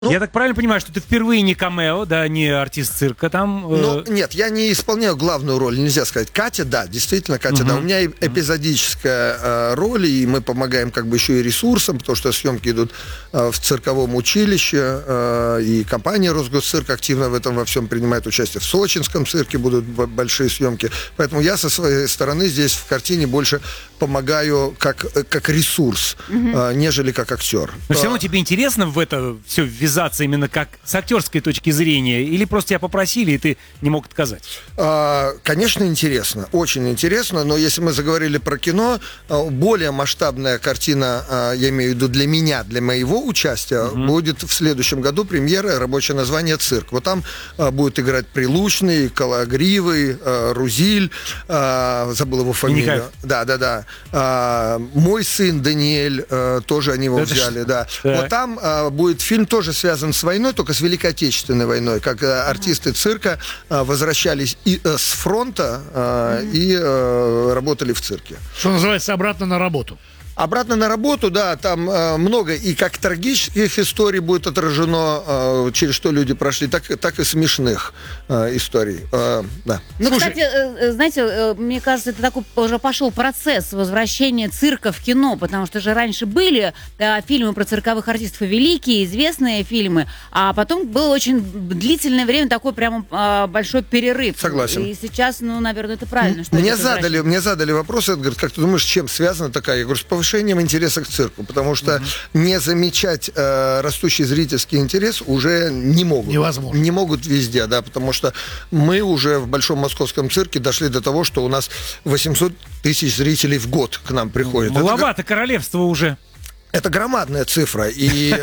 Я так правильно понимаю, что ты впервые не камео, да, не артист цирка там? Нет, я не исполняю главную роль, нельзя сказать. Катя, да, действительно, Катя, да. У меня эпизодическая роль, и мы помогаем как бы еще и ресурсам, потому что съемки идут в цирковом училище, и компания «Росгосцирк» активно в этом во всем принимает участие. В сочинском цирке будут большие съемки. Поэтому я со своей стороны здесь в картине больше помогаю как ресурс, нежели как актер. Но все равно тебе интересно в это все ввязаться именно как с актерской точки зрения? Или просто тебя попросили, и ты не мог отказать? Конечно, интересно. Очень интересно. Но если мы заговорили про кино, более масштабная картина, я имею в виду для меня, для моего участия, будет в следующем году премьера, рабочее название «Цирк». Вот там будет играть Прилучный, Кологривый, Рузиль, забыл его фамилию. Да. Мой сын Даниэль, тоже они его взяли, да. Вот там будет фильм тоже связан с войной, только с Великой Отечественной войной, как артисты цирка возвращались с фронта и работали в цирке. Что называется, обратно на работу. Обратно на работу, да, там много и как трагических историй будет отражено, через что люди прошли, так и смешных историй. Да. Ну, кстати, знаете, мне кажется, это такой уже пошел процесс возвращения цирка в кино, потому что же раньше были фильмы про цирковых артистов, великие, известные фильмы, а потом было очень длительное время такой прямо большой перерыв. Согласен. И сейчас, наверное, это правильно. Что мне задали вопрос, Эдгар, как ты думаешь, с чем связана такая? Я говорю, с повышением интереса к цирку, потому что не замечать растущий зрительский интерес уже не могут. Невозможно. Не могут везде, да, потому что мы уже в Большом Московском цирке дошли до того, что у нас 800 тысяч зрителей в год к нам приходят. Маловато королевства уже. Это громадная цифра, и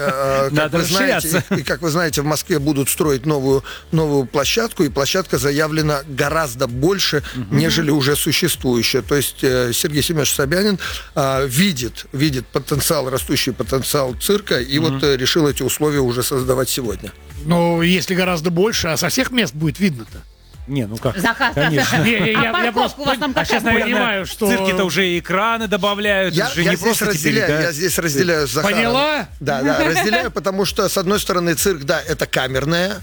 как вы знаете, в Москве будут строить новую площадку, и площадка заявлена гораздо больше, нежели уже существующая. То есть Сергей Семенович Собянин видит растущий потенциал цирка, и вот решил эти условия уже создавать сегодня. Но если гораздо больше, а со всех мест будет видно-то. Не, ну как? Захар, конечно. Я просто сейчас, наверное, в цирке-то уже экраны добавляют. Я здесь разделяю с Захаром. Поняла? Да, разделяю, потому что, с одной стороны, цирк, да, это камерное,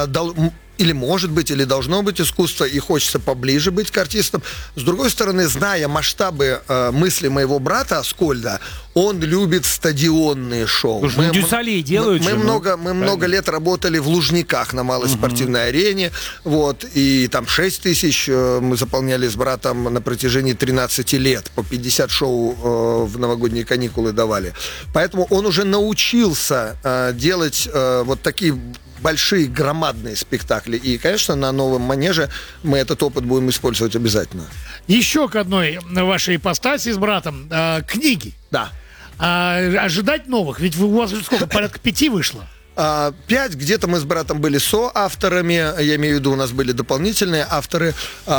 или может быть, или должно быть искусство, и хочется поближе быть к артистам. С другой стороны, зная масштабы мысли моего брата Аскольда, он любит стадионные шоу. Слушай, Дюсалей делают. Мы много лет работали в Лужниках на малой спортивной арене, вот, и там 6 тысяч мы заполняли с братом на протяжении 13 лет, по 50 шоу в новогодние каникулы давали. Поэтому он уже научился делать вот такие большие, громадные спектакли. И, конечно, на новом манеже мы этот опыт будем использовать обязательно. Еще к одной вашей ипостаси с братом. Книги. Да. Ожидать новых? Ведь у вас сколько, порядка 5 вышло? 5, где-то мы с братом были соавторами, я имею в виду, у нас были дополнительные авторы,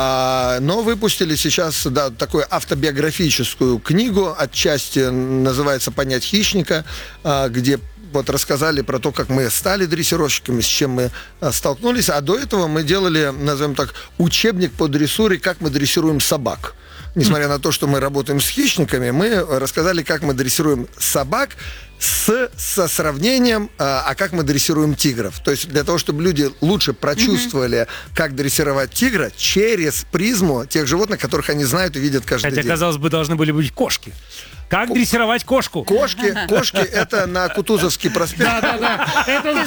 но выпустили сейчас, да, такую автобиографическую книгу, отчасти называется «Понять хищника», где вот рассказали про то, как мы стали дрессировщиками, с чем мы столкнулись, а до этого мы делали, назовем так, учебник по дрессуре, как мы дрессируем собак. Несмотря на то, что мы работаем с хищниками, мы рассказали, как мы дрессируем собак со сравнением, как мы дрессируем тигров. То есть для того, чтобы люди лучше прочувствовали, как дрессировать тигра через призму тех животных, которых они знают и видят каждый день. Хотя, казалось бы, должны были быть кошки. Как дрессировать кошку? Кошки это на Кутузовский проспект. Да. Это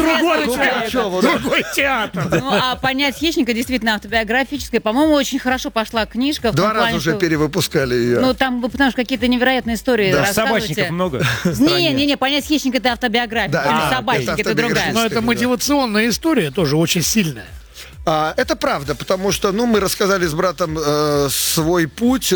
другой театр. Ну, а «Понять хищника» действительно автобиографическая. По-моему, очень хорошо пошла книжка. 2 раза уже перевыпускали ее. Ну, там, потому что какие-то невероятные истории рассказываете. Собачников много. Не, «Понять хищника» — это автобиография. Собачник — это другая. Но это мотивационная история тоже очень сильная. Это правда, потому что, мы рассказали с братом свой путь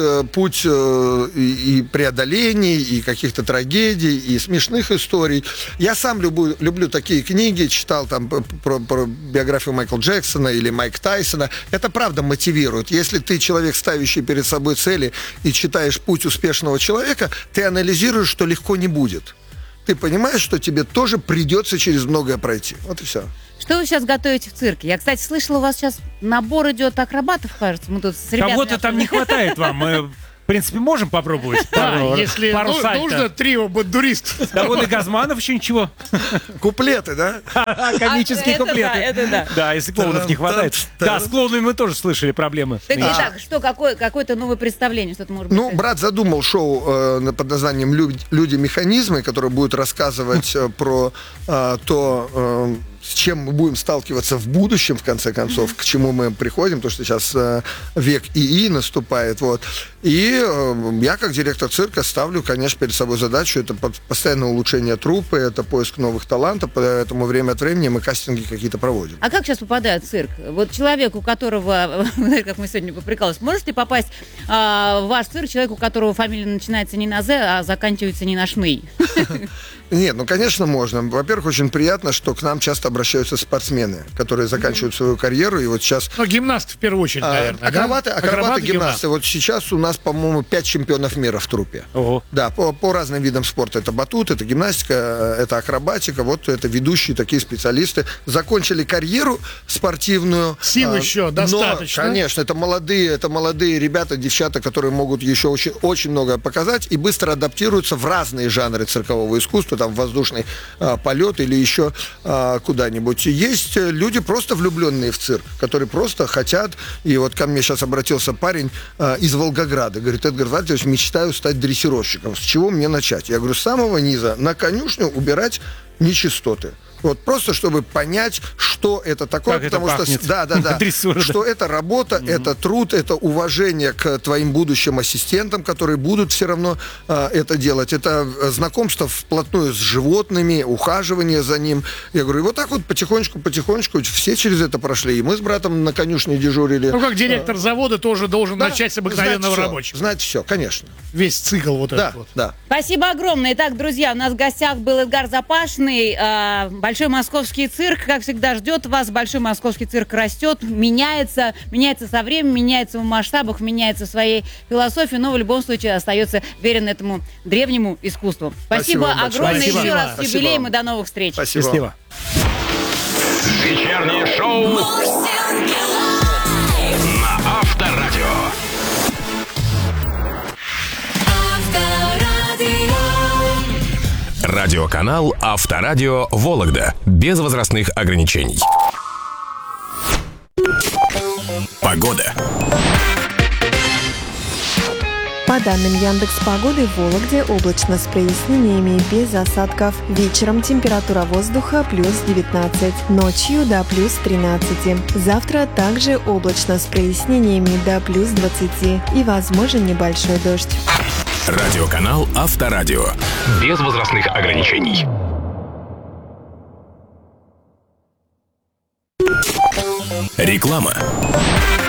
и преодолений, и каких-то трагедий, и смешных историй. Я сам люблю такие книги, читал там про биографию Майкла Джексона или Майка Тайсона. Это правда мотивирует. Если ты человек, ставящий перед собой цели, и читаешь «Путь успешного человека», ты анализируешь, что легко не будет. Ты понимаешь, что тебе тоже придется через многое пройти. Вот и все. Что вы сейчас готовите в цирке? Я, кстати, слышала, у вас сейчас набор идет акробатов, кажется. Мы тут с ребятами Кого-то там не хватает вам. В принципе, можем попробовать. Да, если пару сальто. нужно, трио бандурист. Да вот и Газманов еще ничего. Куплеты, да? Комические это куплеты. да, это да. Да, если клоунов не хватает. Да, с клоунами мы тоже слышали проблемы. Так, итак, что, какое-то новое представление, что-то может быть? Ну, брат задумал шоу под названием «Люди-механизмы», которое будет рассказывать про то, с чем мы будем сталкиваться в будущем, в конце концов, к чему мы приходим, потому что сейчас век ИИ наступает, вот. И я, как директор цирка, ставлю, конечно, перед собой задачу, это постоянное улучшение труппы, это поиск новых талантов, поэтому время от времени мы кастинги какие-то проводим. А как сейчас попадает в цирк? Вот человек, у которого, как мы сегодня поприкалывались, может ли попасть в ваш цирк человек, у которого фамилия начинается не на «З», а заканчивается не на «Шный»? Нет, ну, конечно, можно. Во-первых, очень приятно, что к нам часто обращаются спортсмены, которые заканчивают свою карьеру, и вот сейчас... Ну, гимнасты в первую очередь, наверное, акробаты, гимнасты. Вот сейчас у нас, по-моему, 5 чемпионов мира в труппе. Ого. Да, по разным видам спорта. Это батут, это гимнастика, это акробатика. Вот это ведущие такие специалисты. Закончили карьеру спортивную. Сил еще достаточно. Но, конечно, это молодые ребята, девчата, которые могут еще очень, очень много показать и быстро адаптируются в разные жанры циркового искусства, там воздушный полет или еще куда-нибудь. Есть люди, просто влюбленные в цирк, которые просто хотят. И вот ко мне сейчас обратился парень из Волгограда. Говорит: Эдгар Владимирович, мечтаю стать дрессировщиком. С чего мне начать? Я говорю, с самого низа. На конюшню убирать нечистоты. Вот просто, чтобы понять, что это такое, как потому это что, что это работа, это труд, это уважение к твоим будущим ассистентам, которые будут все равно это делать. Это знакомство вплотную с животными, ухаживание за ним. Я говорю, и вот так вот потихонечку все через это прошли. И мы с братом на конюшне дежурили. Ну, как директор завода тоже должен начать с обыкновенного рабочего. Знать все, конечно. Весь цикл вот этот вот. Да. Спасибо огромное. Итак, друзья, у нас в гостях был Эдгар Запашный. Большой московский цирк, как всегда, ждет вас. Большой московский цирк растет, меняется со временем, меняется в масштабах, меняется в своей философии, но в любом случае остается верен этому древнему искусству. Спасибо огромное. Спасибо. Еще раз с Спасибо. юбилеем и до новых встреч. Спасибо. Вечернее шоу на Авторадио. Радиоканал Авторадио Вологда. Без возрастных ограничений. Погода. По данным Яндекс.Погоды, в Вологде облачно с прояснениями, без осадков. Вечером температура воздуха плюс 19, ночью до плюс 13. Завтра также облачно с прояснениями до плюс 20 и возможен небольшой дождь. Радиоканал Авторадио. Без возрастных ограничений. Реклама.